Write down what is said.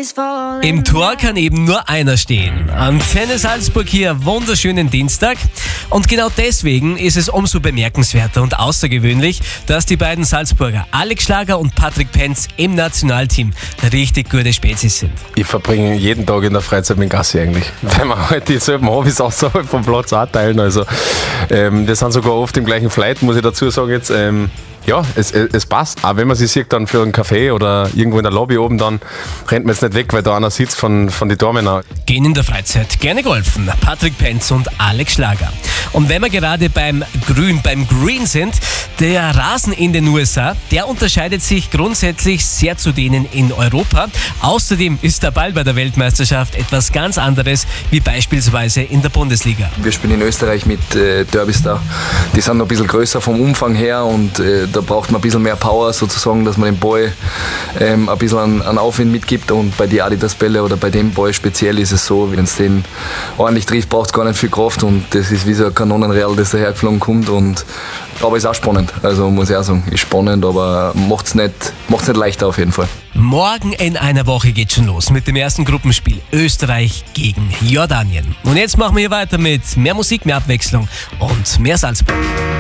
Im Tor kann eben nur einer stehen. Antenne Salzburg hier, wunderschönen Dienstag. Und genau deswegen ist es umso bemerkenswerter und außergewöhnlich, dass die beiden Salzburger Alex Schlager und Patrick Penz im Nationalteam richtig gute Spezies sind. Ich verbringe jeden Tag in der Freizeit mit Gassi eigentlich. Weil wir halt dieselben Hobbys außerhalb vom Platz auch teilen. Also, wir sind sogar oft im gleichen Flight, muss ich dazu sagen jetzt. Ja, es passt. Auch wenn man sie sieht dann für einen Café oder irgendwo in der Lobby oben, dann rennt man jetzt nicht weg, weil da einer sitzt von den Tormännern. Gehen in der Freizeit gerne golfen. Patrick Penz und Alex Schlager. Und wenn wir gerade beim Green sind, der Rasen in den USA, der unterscheidet sich grundsätzlich sehr zu denen in Europa. Außerdem ist der Ball bei der Weltmeisterschaft etwas ganz anderes, wie beispielsweise in der Bundesliga. Wir spielen in Österreich mit Derbys da. Die sind noch ein bisschen größer vom Umfang her und da braucht man ein bisschen mehr Power sozusagen, dass man den Ball ein bisschen an Aufwind mitgibt. Und bei den Adidas-Bälle oder bei dem Ball speziell ist es so, wenn es den ordentlich trifft, braucht es gar nicht viel Kraft und das ist wie so ein Kanonenreal, das dahergeflogen kommt. Aber ist auch spannend, also muss ich auch sagen, ist spannend, aber macht's nicht leichter auf jeden Fall. Morgen in einer Woche geht's schon los mit dem ersten Gruppenspiel Österreich gegen Jordanien. Und jetzt machen wir hier weiter mit mehr Musik, mehr Abwechslung und mehr Salzburg.